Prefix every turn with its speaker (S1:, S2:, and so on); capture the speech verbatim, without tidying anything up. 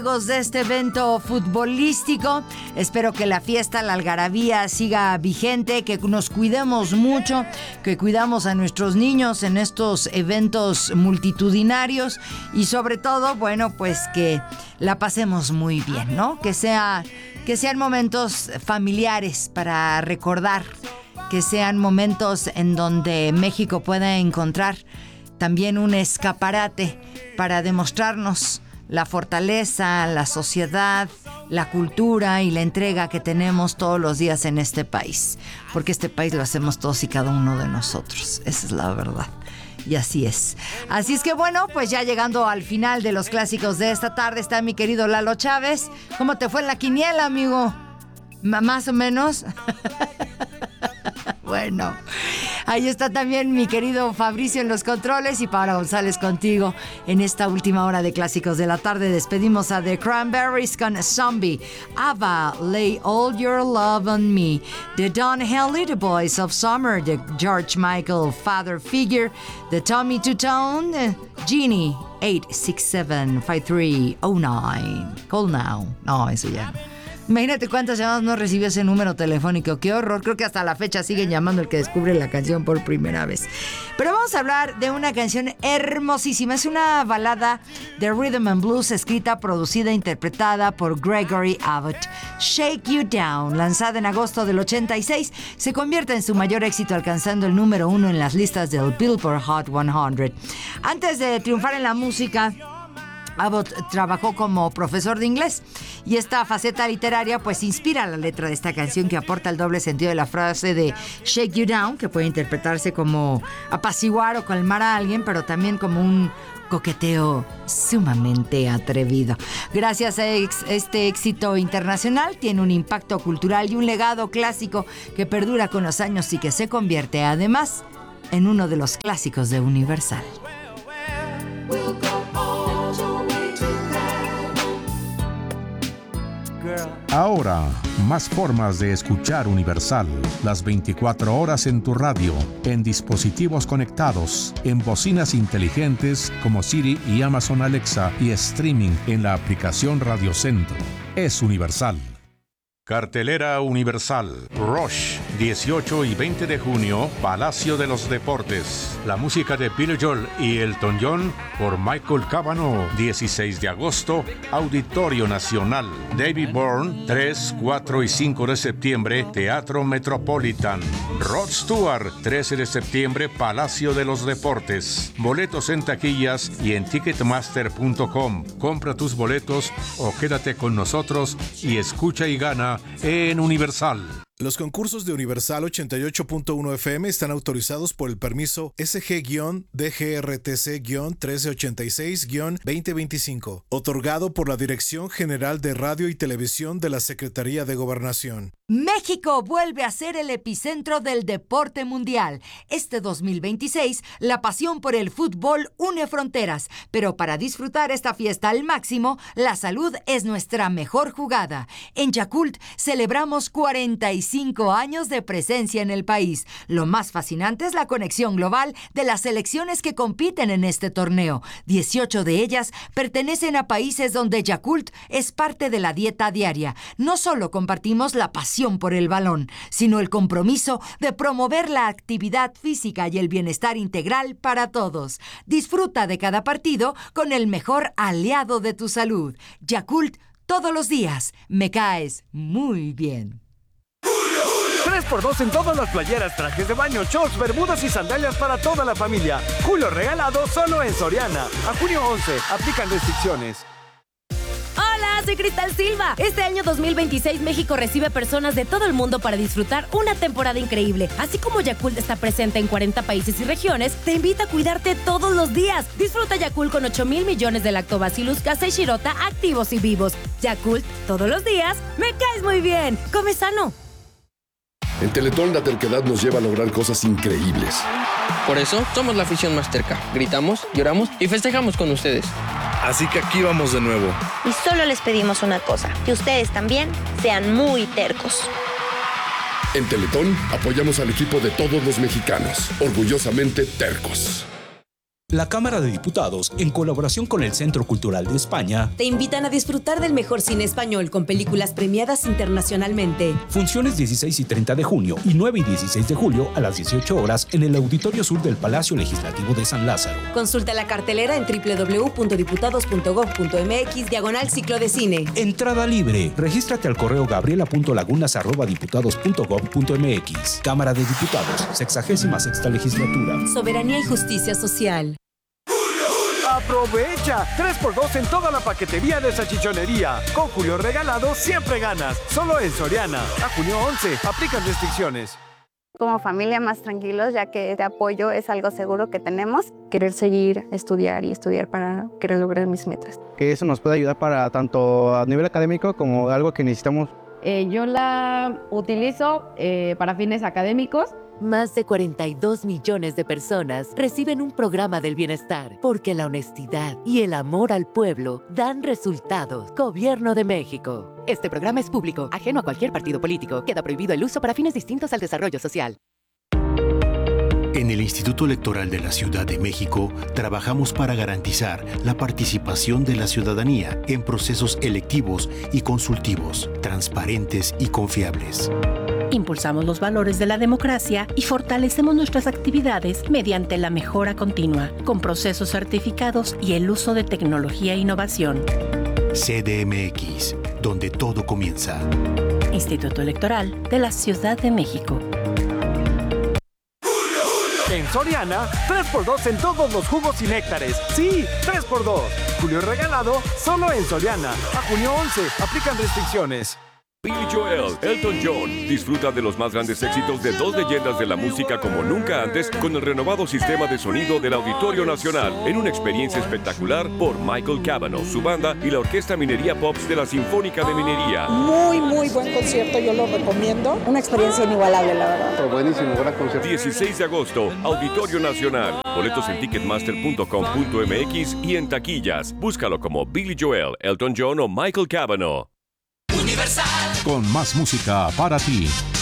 S1: de este evento futbolístico. Espero que la fiesta, la algarabía siga vigente, que nos cuidemos mucho, que cuidamos a nuestros niños en estos eventos multitudinarios y sobre todo, bueno, pues que la pasemos muy bien, ¿no? Que sea, que sean momentos familiares para recordar, que sean momentos en donde México pueda encontrar también un escaparate para demostrarnos la fortaleza, la sociedad, la cultura y la entrega que tenemos todos los días en este país. Porque este país lo hacemos todos y cada uno de nosotros. Esa es la verdad. Y así es. Así es que bueno, pues ya llegando al final de los clásicos de esta tarde está mi querido Lalo Chávez. ¿Cómo te fue en la quiniela, amigo? M- ¿Más o menos? Bueno, ahí está también mi querido Fabricio en los controles y Paola González contigo en esta última hora de Clásicos de la Tarde. Despedimos a The Cranberries con Zombie, ABBA, Lay All Your Love on Me, The Don Henley, The Boys of Summer, The George Michael, Father Figure, The Tommy Two-Tone, Genie, eight six seven, five three oh nine. Call now. No, eso ya no. Imagínate cuántas llamadas no recibió ese número telefónico. ¡Qué horror! Creo que hasta la fecha siguen llamando el que descubre la canción por primera vez. Pero vamos a hablar de una canción hermosísima. Es una balada de rhythm and blues escrita, producida e interpretada por Gregory Abbott. Shake You Down, lanzada en agosto del ochenta y seis, se convierte en su mayor éxito, alcanzando el número uno en las listas del Billboard Hot cien. Antes de triunfar en la música, Abbott trabajó como profesor de inglés y esta faceta literaria pues inspira la letra de esta canción, que aporta el doble sentido de la frase de Shake You Down, que puede interpretarse como apaciguar o calmar a alguien, pero también como un coqueteo sumamente atrevido. Gracias a ex- este éxito internacional tiene un impacto cultural y un legado clásico que perdura con los años y que se convierte además en uno de los clásicos de Universal.
S2: Ahora, más formas de escuchar Universal. Las veinticuatro horas en tu radio, en dispositivos conectados, en bocinas inteligentes como Siri y Amazon Alexa y streaming en la aplicación Radio Centro. Es Universal. Cartelera Universal. Rush, dieciocho y veinte de junio, Palacio de los Deportes. La música de Billy Joel y Elton John por Michael Cavanaugh. dieciséis de agosto, Auditorio Nacional. David Byrne, tres, cuatro y cinco de septiembre, Teatro Metropolitan. Rod Stewart, trece de septiembre, Palacio de los Deportes. Boletos en taquillas y en ticketmaster punto com. Compra tus boletos o quédate con nosotros y escucha y gana en Universal.
S3: Los concursos de Universal ochenta y ocho punto uno F M están autorizados por el permiso S G D G R T C trece ochenta y seis veinte veinticinco, otorgado por la Dirección General de Radio y Televisión de la Secretaría de Gobernación.
S1: México vuelve a ser el epicentro del deporte mundial. Este dos mil veintiséis, la pasión por el fútbol une fronteras, pero para disfrutar esta fiesta al máximo, la salud es nuestra mejor jugada. En Yakult celebramos cuarenta y cinco años de presencia en el país. Lo más fascinante es la conexión global de las selecciones que compiten en este torneo. dieciocho de ellas pertenecen a países donde Yakult es parte de la dieta diaria. No solo compartimos la pasión por el balón, sino el compromiso de promover la actividad física y el bienestar integral para todos. Disfruta de cada partido con el mejor aliado de tu salud. Yakult, todos los días. Me caes muy bien.
S4: tres por dos en todas las playeras, trajes de baño, shorts, bermudas y sandalias para toda la familia. Julio regalado solo en Soriana. A junio once, aplican restricciones.
S5: Hola, soy Cristal Silva. Este año dos mil veintiséis México recibe personas de todo el mundo para disfrutar una temporada increíble. Así como Yakult está presente en cuarenta países y regiones, te invita a cuidarte todos los días. Disfruta Yakult con ocho mil millones de Lactobacillus casei shirota activos y vivos. Yakult, todos los días, me caes muy bien. Come sano.
S6: En Teletón la terquedad nos lleva a lograr cosas increíbles.
S7: Por eso somos la afición más terca. Gritamos, lloramos y festejamos con ustedes.
S8: Así que aquí vamos de nuevo.
S9: Y solo les pedimos una cosa, que ustedes también sean muy tercos.
S6: En Teletón apoyamos al equipo de todos los mexicanos, orgullosamente tercos.
S10: La Cámara de Diputados, en colaboración con el Centro Cultural de España,
S11: te invitan a disfrutar del mejor cine español con películas premiadas internacionalmente.
S10: Funciones dieciséis y treinta de junio y nueve y dieciséis de julio a las dieciocho horas en el Auditorio Sur del Palacio Legislativo de San Lázaro.
S11: Consulta la cartelera en doble u doble u doble u punto diputados punto gob punto eme equis diagonal ciclo de cine.
S10: Entrada libre. Regístrate al correo gabriela punto lagunas arroba diputados punto gob punto eme equis. Cámara de Diputados, sexagésima sexta legislatura.
S11: Soberanía y justicia social.
S4: ¡Aprovecha! tres por dos en toda la paquetería de salchichonería. Con Julio Regalado siempre ganas. Solo en Soriana. A junio once. Aplican restricciones.
S12: Como familia más tranquilos, ya que este apoyo es algo seguro que tenemos.
S13: Querer seguir, estudiar y estudiar para querer lograr mis metas.
S14: Que eso nos puede ayudar para tanto a nivel académico como algo que necesitamos.
S15: Eh, yo la utilizo eh, para fines académicos.
S16: Más de cuarenta y dos millones de personas reciben un programa del bienestar porque la honestidad y el amor al pueblo dan resultados. Gobierno de México.
S17: Este programa es público, ajeno a cualquier partido político. Queda prohibido el uso para fines distintos al desarrollo social.
S18: En el Instituto Electoral de la Ciudad de México trabajamos para garantizar la participación de la ciudadanía en procesos electivos y consultivos, transparentes y confiables.
S19: Impulsamos los valores de la democracia y fortalecemos nuestras actividades mediante la mejora continua, con procesos certificados y el uso de tecnología e innovación.
S18: C D M X, donde todo comienza.
S19: Instituto Electoral de la Ciudad de México.
S4: En Soriana, tres por dos en todos los jugos y néctares. ¡Sí! tres por dos. Julio Regalado, solo en Soriana. A junio once. Aplican restricciones.
S20: Billy Joel, Elton John, disfruta de los más grandes éxitos de dos leyendas de la música como nunca antes con el renovado sistema de sonido del Auditorio Nacional en una experiencia espectacular por Michael Cavanaugh, su banda y la Orquesta Minería Pops de la Sinfónica de Minería.
S21: Muy, muy buen concierto, yo lo recomiendo. Una experiencia inigualable, la verdad.
S20: Pero buenísimo, gran concierto. dieciséis de agosto, Auditorio Nacional. Boletos en ticketmaster punto com punto eme equis y en taquillas. Búscalo como Billy Joel, Elton John o Michael Cavanaugh.
S2: Con más música para ti.